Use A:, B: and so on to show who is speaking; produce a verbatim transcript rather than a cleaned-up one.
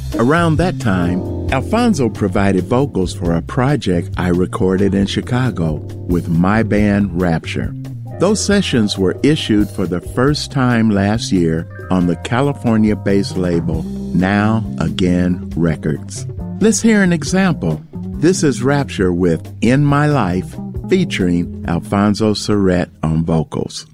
A: Around that time, Alfonso provided vocals for a project I recorded in Chicago with my band Rapture. Those sessions were issued for the first time last year on the California-based label Now Again Records. Let's hear an example. This is Rapture with In My Life, featuring Alfonso Surrett on vocals.